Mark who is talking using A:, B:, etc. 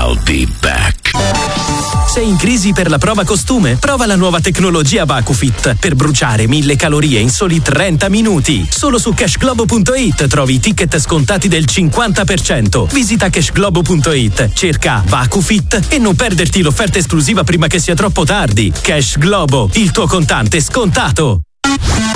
A: I'll be back.
B: Sei in crisi per la prova costume? Prova la nuova tecnologia VacuFit per bruciare 1000 calorie in soli 30 minuti. Solo su cashglobo.it trovi i ticket scontati del 50%. Visita cashglobo.it, cerca VacuFit e non perderti l'offerta esclusiva prima che sia troppo tardi. Cash Globo, il tuo contante scontato.